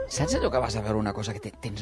Saps allò que vas a veure una cosa que tens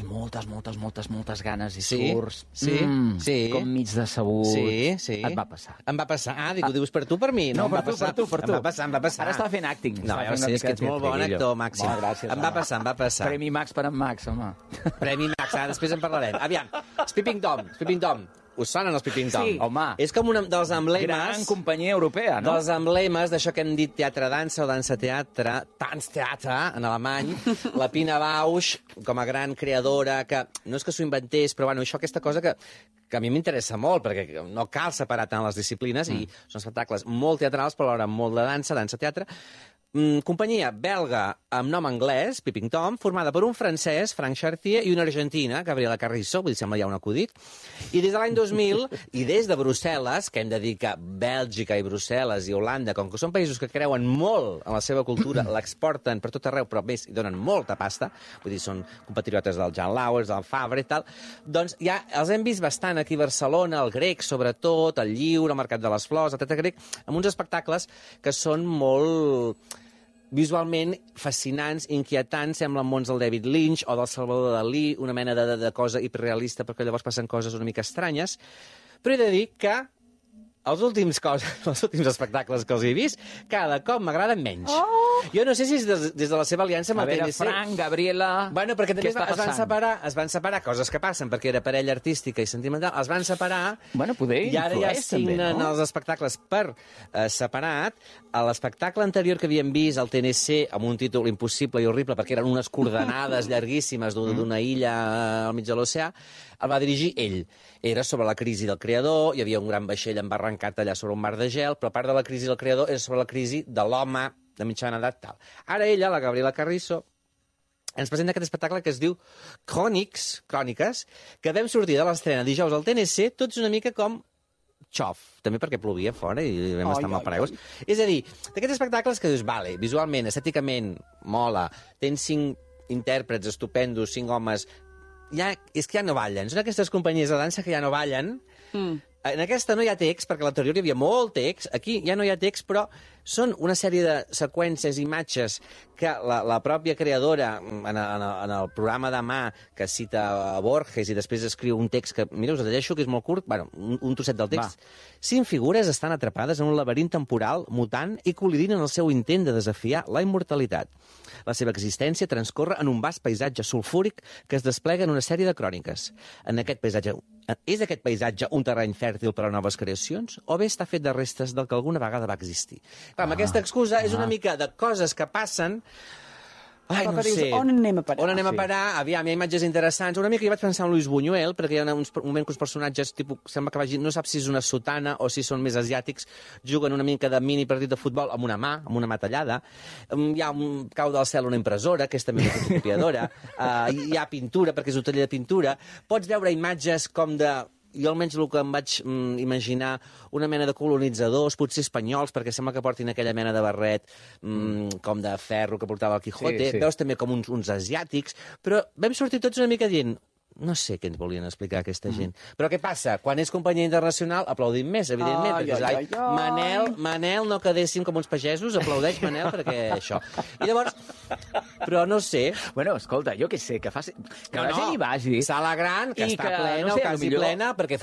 moltes ganes i surts? Sí. Com mig decebut. Sí. Et va passar. Em va passar. Ho dius per tu, per mi? No, per tu. Em va passar. Ara estava fent acting. No, ja ho sé, és que ets molt bon actor, Màxim. Gràcies. Em va passar. Premi Max per en Max, home. Premi Max, després en parlarem. Aviam, els Peeping Tom. Us sonen els Peeping Tom? Sí, home. És com un dels emblemes... Gran companyia europea, no? Dels emblemes d'això que hem dit teatre-dansa o dansa-teatre, Tanztheater, en alemany, la Pina Bausch, com a gran creadora, que no és que s'ho inventés, però bueno, això, aquesta cosa que a mi m'interessa molt, perquè no cal separar tant les disciplines, i són espectacles molt teatrals, però alhora molt de dansa, dansa-teatre. Companyia belga amb nom anglès, Peeping Tom, formada per un francès, Franck Chartier, i una argentina, Gabriela Carrizo, vull dir, sembla ja un acudit. I des de l'any 2000, i des de Brussel·les, que hem de dir que Bèlgica i Brussel·les i Holanda, com que són països que creuen molt en la seva cultura, l'exporten per tot arreu, però més, hi donen molta pasta, vull dir, són compatriotes del Jan Lauers, del Favre i tal, doncs ja els hem vist bastant aquí a Barcelona, el Grec, sobretot, el Lliure, el Mercat de les Flors, el Teatre Grec, amb uns espectacles que són molt visualment fascinants, inquietants, semblen mons del David Lynch o del Salvador Dalí, una mena de cosa hiperrealista, perquè llavors passen coses una mica estranyes. Però he de dir que els últims espectacles que els he vist, cada cop m'agraden menys. Jo no sé si és des de la seva aliança amb el TNC. A veure, Frank, Gabriela... Bueno, perquè també es van separar coses que passen, perquè era parella artística i sentimental, els van separar... Bueno, poder i ara ja signen els espectacles per separat. A l'espectacle anterior que havíem vist, el TNC, amb un títol impossible i horrible, perquè eren unes coordenades llarguíssimes d'una illa al mig de l'oceà, el va dirigir ell. Era sobre la crisi del creador, hi havia un gran vaixell embarrancat allà sobre un mar de gel, però part de la crisi del creador era sobre la crisi de l'home de mitjana edat tal. Ara ella, la Gabriela Carrizo, ens presenta aquest espectacle que es diu Cròniques, que vam sortir de l'estrena dijous al TNC, tots una mica com xof, també perquè plovia fora i vam estar amb el paraigües. És a dir, d'aquests espectacles que dius, vale, visualment, estèticament, mola, tens 5 intèrprets estupendos, 5 homes... és que ja no ballen. Són aquestes companyies de dansa que ja no ballen. En aquesta no hi ha text, perquè a l'anterior hi havia molt text. Aquí ja no hi ha text, però són una sèrie de seqüències, imatges, que la pròpia creadora, en el programa de mà, que cita a Borges i després escriu un text que, mira, us el llegeixo, que és molt curt, bueno, un trosset del text. 5 figures estan atrapades en un laberint temporal, mutant, i col·lidint en el seu intent de desafiar la immortalitat. La seva existència transcorre en un vast paisatge sulfúric que es desplega en una sèrie de cròniques. És aquest paisatge un terreny fèrtil per a noves creacions o bé està fet de restes del que alguna vegada va existir? Clar, amb aquesta excusa és una mica de coses que passen... Ai, no sé. On anem a parar? On anem a parar? Aviam, hi ha imatges interessants. Una mica jo vaig pensar en Luis Buñuel, perquè hi ha un moment que uns personatges, tipus, sembla que vagin, no sap si és una sotana o si són més asiàtics, juguen una mica de mini partit de futbol amb una mà tallada. Hi ha un cau del cel una impressora, que és també una fotocopiadora. Hi ha pintura, perquè és un taller de pintura. Pots veure imatges com de... Jo almenys el que em vaig imaginar, una mena de colonitzadors, potser espanyols, perquè sembla que portin aquella mena de barret com de ferro que portava el Quijote. Sí. Veus també com uns asiàtics, però vam sortir tots una mica dient... No sé què ens volien explicar aquesta gent. Però què passa? Quan és companyia internacional, aplaudim més, evidentment. Manel, no quedéssim com uns pagesos, aplaudeix Manel perquè això. I llavors, però no sé... Bueno, escolta, jo què sé, que vagi i vagi. Sala gran, que està plena o quasi plena, perquè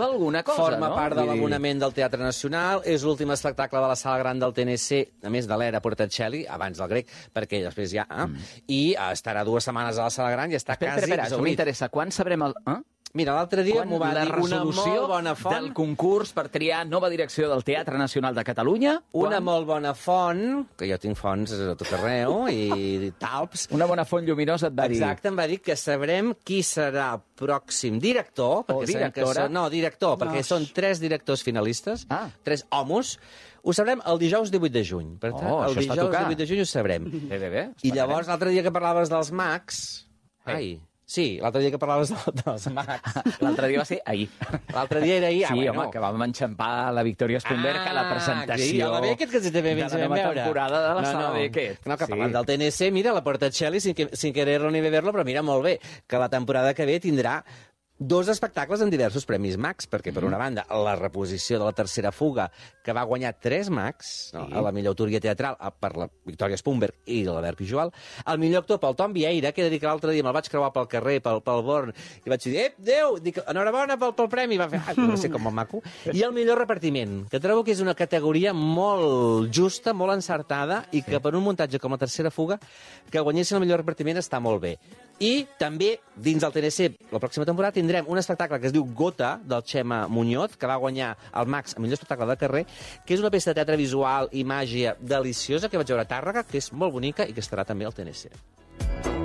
forma part de l'abonament del Teatre Nacional, és l'últim espectacle de la Sala Gran del TNC, a més de l'era Portacelli, abans del Grec, perquè després ja... I estarà 2 setmanes a la Sala Gran i està quasi exhaurit. Això m'interessa. Quan sabrem el... Mira, l'altre dia m'ho va dir una molt bona font... del concurs per triar nova direcció del Teatre Nacional de Catalunya. Una molt bona font, que jo tinc fonts a tot arreu, i talps. Una bona font lluminosa et va dir... Exacte, em va dir que sabrem qui serà pròxim director. O directora. Director, perquè són 3 directors finalistes, 3 homos. Ho sabrem el dijous 18 de juny. Per tant, el dijous 18 de juny ho sabrem. Bé. I llavors, l'altre dia que parlaves dels mags... Sí, l'altre dia que parlaves dels mags. L'altre dia va ser ahir. L'altre dia era ahir. Sí, home, que vam enxampar la Victòria Esponberg a la presentació a la Beckett, que també de la nova temporada de la Sala Beckett. No, que parlant del TNC, mira, la Portacelli, sin querer-lo ni beberlo, però mira, molt bé, que la temporada que ve tindrà 2 espectacles amb diversos premis Max, perquè, per una banda, la reposició de La tercera fuga, que va guanyar 3 Max, no? A la millor autoria teatral per la Victòria Spumberg i l'Albert Pijual, el millor actor pel Tom Vieira, que he de dir que l'altre dia me'l vaig creuar pel carrer, pel Born, i vaig dir, Déu, dic, enhorabona pel premi, va fer, no sé com el maco, i el millor repartiment, que trobo que és una categoria molt justa, molt encertada, i que per un muntatge com La tercera fuga, que guanyessin el millor repartiment està molt bé. I també, dins del TNC, la pròxima temporada tindrem un espectacle que es diu Gota, del Xema Muñoz, que va guanyar el Max, el millor espectacle de carrer, que és una peça de teatre visual i màgia deliciosa que vaig veure a Tàrrega, que és molt bonica i que estarà també al TNC.